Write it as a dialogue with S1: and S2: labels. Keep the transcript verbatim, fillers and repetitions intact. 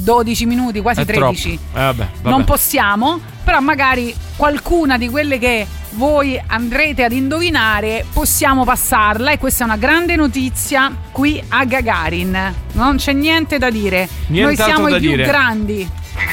S1: dodici minuti, quasi
S2: È
S1: tredici.
S2: Eh, vabbè, vabbè.
S1: Non possiamo, però magari qualcuna di quelle che voi andrete ad indovinare possiamo passarla, e questa è una grande notizia qui a Gagarin. Non c'è niente da dire.
S2: Nient'altro
S1: Noi siamo
S2: da
S1: i più
S2: dire.
S1: grandi.